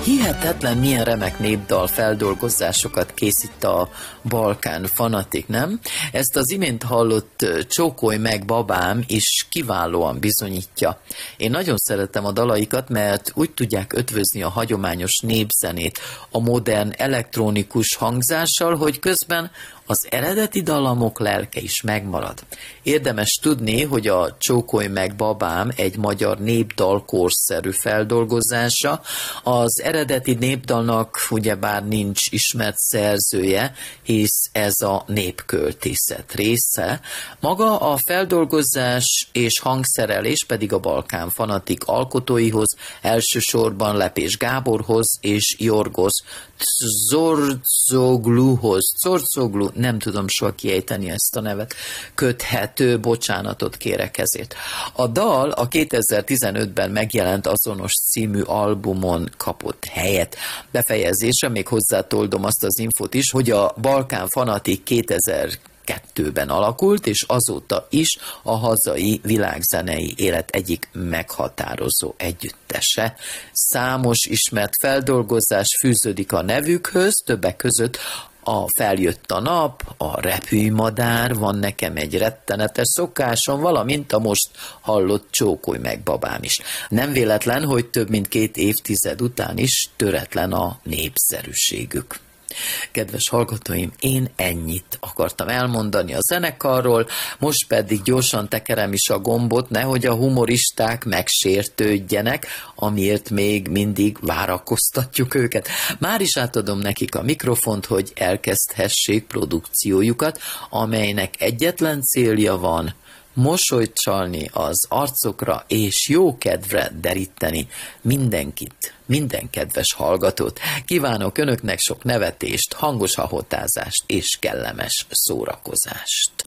Hihetetlen, milyen remek népdal feldolgozásokat készít a Balkán Fanatik, nem? Ezt az imént hallott Csókolj meg babám is kiválóan bizonyítja. Én nagyon szeretem a dalaikat, mert úgy tudják ötvözni a hagyományos népzenét a modern elektronikus hangzással, hogy közben az eredeti dallamok lelke is megmarad. Érdemes tudni, hogy a Csókolj meg babám egy magyar népdal korszerű feldolgozása. Az eredeti népdalnak ugyebár nincs ismert szerzője, hisz ez a népköltészet része. Maga a feldolgozás és hangszerelés pedig a Balkán Fanatik alkotóihoz, elsősorban Lepés Gáborhoz és Jorgos Czorczogluhoz, nem tudom soha kiejteni ezt a nevet, köthető, bocsánatot kérek ezért. A dal a 2015-ben megjelent azonos című albumon kapott helyet. Befejezésre még hozzátoldom azt az infot is, hogy a Balkán Fanatik 2002-ben alakult, és azóta is a hazai világzenei élet egyik meghatározó együttese. Számos ismert feldolgozás fűződik a nevükhöz, többek között a Feljött a nap, a Repülj-madár, Van nekem egy rettenetes szokásom, valamint a most hallott Csókolj meg babám is. Nem véletlen, hogy több mint 2 évtized után is töretlen a népszerűségük. Kedves hallgatóim, én ennyit akartam elmondani a zenekarról, most pedig gyorsan tekerem is a gombot, nehogy a humoristák megsértődjenek, amiért még mindig várakoztatjuk őket. Már is átadom nekik a mikrofont, hogy elkezdhessék produkciójukat, amelynek egyetlen célja van: mosolyt csalni az arcokra, és jó kedvre deríteni mindenkit, minden kedves hallgatót. Kívánok önöknek sok nevetést, hangos hahotázást és kellemes szórakozást.